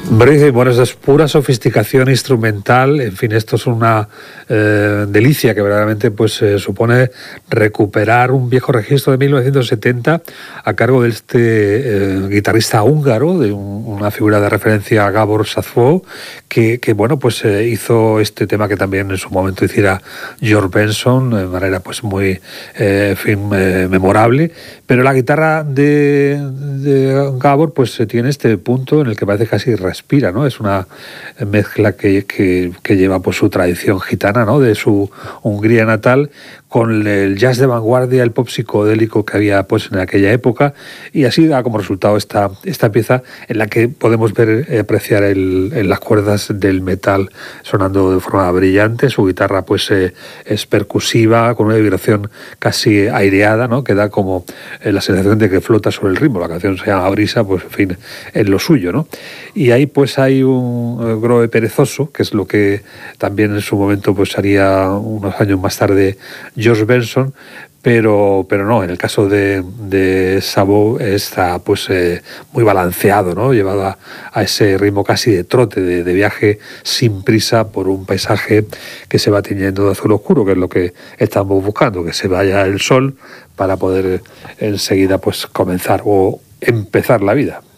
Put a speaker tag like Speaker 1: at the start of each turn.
Speaker 1: Bueno, eso es pura sofisticación instrumental. En fin, esto es una delicia que verdaderamente pues supone recuperar un viejo registro de 1970 a cargo de este guitarrista húngaro, de una figura de referencia, Gábor Szabó, que bueno, pues hizo este tema que también en su momento hiciera George Benson de manera pues muy memorable. Pero la guitarra de Gábor pues tiene este punto en el que parece casi respira, ¿no? Es una mezcla que lleva pues su tradición gitana, ¿no? De su Hungría natal, con el jazz de vanguardia, el pop psicodélico que había pues en aquella época, y así da como resultado esta pieza en la que podemos apreciar las cuerdas del metal sonando de forma brillante. Su guitarra pues es percusiva, con una vibración casi aireada, ¿no? Que da como la sensación de que flota sobre el ritmo. La canción se llama Brisa, pues en fin, es lo suyo, ¿no? Y ahí pues hay un groove perezoso, que es lo que también en su momento pues haría unos años más tarde George Benson, pero no, en el caso de Szabó está pues muy balanceado, ¿no? Llevado a ese ritmo casi de trote, de viaje sin prisa por un paisaje que se va tiñendo de azul oscuro, que es lo que estamos buscando, que se vaya el sol para poder enseguida pues comenzar o empezar la vida.